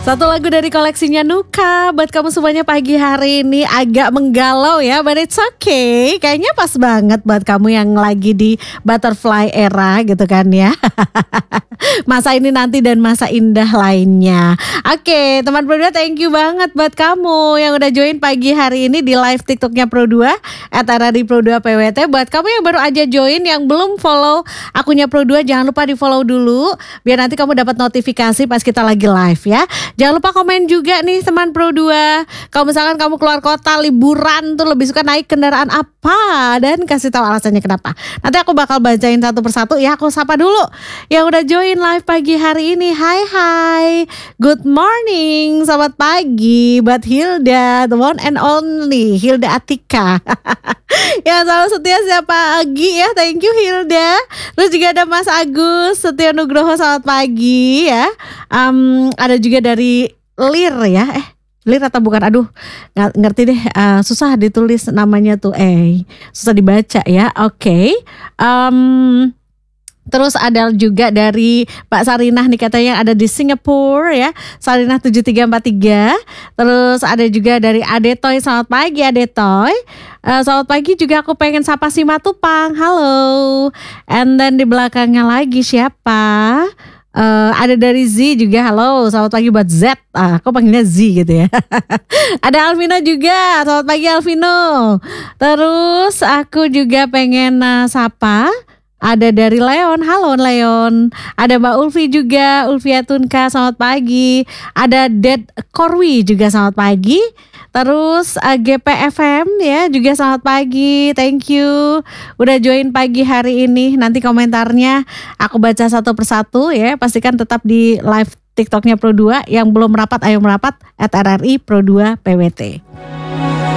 Satu lagu dari koleksinya Nuka buat kamu semuanya pagi hari ini. Agak menggalau ya, but it's okay. Kayaknya pas banget buat kamu yang lagi di butterfly era gitu kan ya. Masa ini nanti dan masa indah lainnya. Oke, teman Pro 2, thank you banget buat kamu yang udah join pagi hari ini di live TikToknya Pro 2 @RRI Pro 2 PWT. Buat kamu yang baru aja join, yang belum follow akunnya Pro 2, jangan lupa di follow dulu biar nanti kamu dapat notifikasi pas kita lagi live ya. Jangan lupa komen juga nih teman Pro 2. Kalau misalkan kamu keluar kota liburan tuh lebih suka naik kendaraan apa, dan kasih tahu alasannya kenapa. Nanti aku bakal bacain satu persatu ya. Aku sapa dulu yang udah join live pagi hari ini. Hai, good morning, selamat pagi buat Hilda, the one and only Hilda Atika. Ya, selalu setia setiap pagi ya, thank you Hilda. Terus juga ada Mas Agus Setia Nugroho, selamat pagi ya. Ada juga dari Lir ya, Lir atau bukan, aduh nggak ngerti deh, susah ditulis namanya tuh, susah dibaca ya. Oke. Terus ada juga dari Mbak Sarinah nih, katanya ada di Singapura ya, Sarinah 7343. Terus ada juga dari Adetoy, selamat pagi Adetoy. Selamat pagi juga, aku pengen sapa si Matupang, halo. And then di belakangnya lagi siapa? Ada dari Z juga, halo, selamat pagi buat Z. Aku panggilnya Z gitu ya. Ada Alvino juga, selamat pagi Alvino. Terus aku juga pengen sapa, ada dari Leon, halo Leon. Ada Mbak Ulfi juga, Ulfia Tunka, selamat pagi. Ada Ded Korwi juga, selamat pagi. Terus GPFM ya juga selamat pagi, thank you udah join pagi hari ini. Nanti komentarnya aku baca satu persatu ya. Pastikan tetap di live TikToknya Pro 2. Yang belum merapat ayo merapat @RRI Pro 2 PWT.